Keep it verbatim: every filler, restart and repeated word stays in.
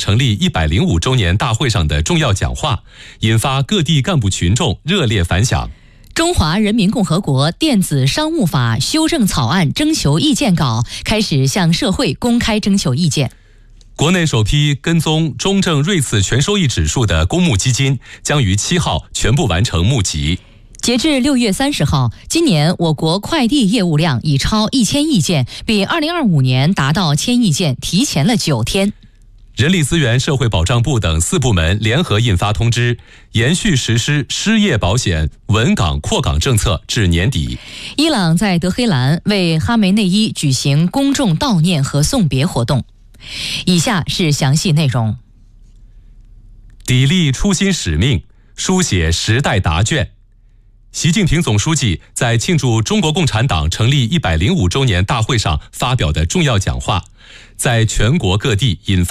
成立一百零五周年大会上的重要讲话，引发各地干部群众热烈反响。 中华人民共和国电子商务法修正草案征求意见稿开始向社会公开征求意见。 国内首批跟踪中证瑞次全收益指数的公募基金将于七号全部完成募集。 截至六月三十号，今年我国快递业务量已超一千亿件，比二零二五年达到千亿件提前了九天。 人力资源社会保障部等四部门联合印发通知，延续实施失业保险稳岗扩岗政策至年底。 伊朗在德黑兰为哈梅内伊举行公众悼念和送别活动。以下是详细内容。砥砺初心使命，书写时代答卷。习近平总书记在庆祝中国共产党成立一百零五周年大会上发表的重要讲话，在全国各地引发